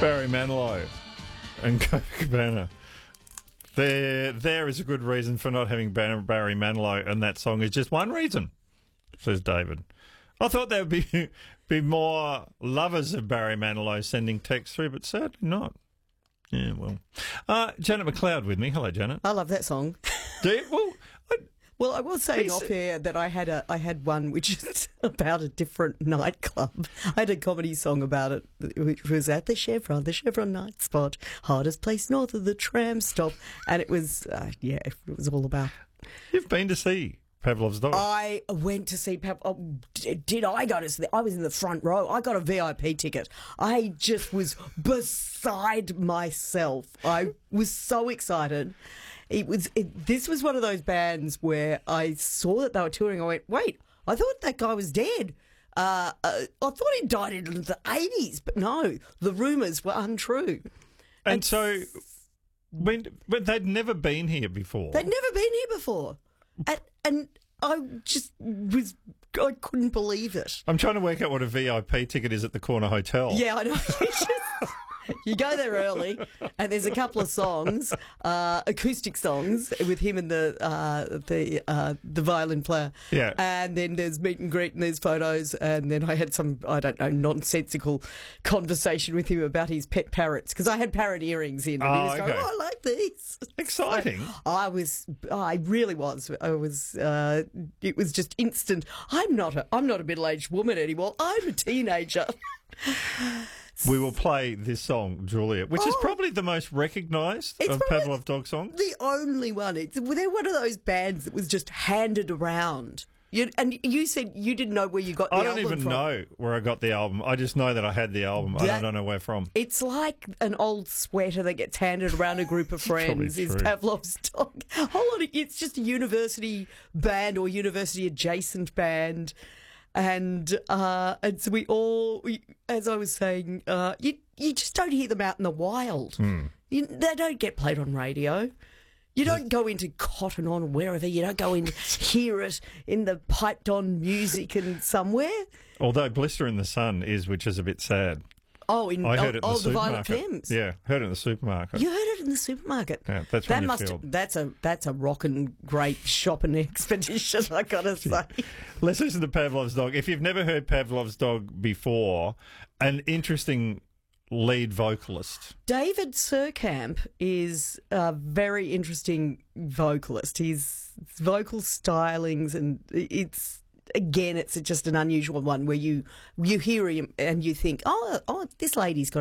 Barry Manilow and Copacabana. There is a good reason for not having Barry Manilow, and that song is just one reason, says David. I thought there would be more lovers of Barry Manilow sending texts through, but certainly not. Yeah, well. Janet McLeod with me. Hello, Janet. I love that song. Do you? Well, I was saying off air that I had one which is about a different nightclub. I had a comedy song about it, which was at the Chevron night spot, hardest place north of the tram stop, and it was it was all about. You've been to see Pavlov's Dog. I went to see did I go to see? I was in the front row. I got a VIP ticket. I just was beside myself. I was so excited. This was one of those bands where I saw that they were touring. I went, wait, I thought that guy was dead. I thought he died in the 80s, but no, the rumours were untrue. And so, when they'd never been here before. They'd never been here before. And I couldn't believe it. I'm trying to work out what a VIP ticket is at the Corner Hotel. Yeah, I know. You go there early, and there's a couple of songs, acoustic songs, with him and the violin player. Yeah. And then there's meet and greet, and there's photos, and then I had some, I don't know, nonsensical conversation with him about his pet parrots, because I had parrot earrings in, and he was going, I like these. Exciting. So I really was. It was just instant. I'm not a middle-aged woman anymore. I'm a teenager. We will play this song, Julia, which is probably the most recognised of Pavlov Dog songs. The only one. They're one of those bands that was just handed around. And you said you didn't know where you got the album from. I don't even know where I got the album. I just know that I had the album. I don't know where from. It's like an old sweater that gets handed around a group of friends. Is Pavlov's Dog. It's just a university band or university adjacent band. And so as I was saying, you just don't hear them out in the wild. They don't get played on radio. You don't go into Cotton On, wherever. You don't go and hear it in the piped-on music and somewhere. Although Blister in the Sun is, which is a bit sad. I heard it in the supermarket. Violent Femmes. Yeah, heard it in the supermarket. You heard it in the supermarket. Yeah, that's that's a rockin' great shopping expedition, I gotta say. Let's listen to Pavlov's Dog. If you've never heard Pavlov's Dog before, an interesting lead vocalist. David Surkamp is a very interesting vocalist. His vocal stylings, and it's just an unusual one where you hear him and you think, oh, this lady's got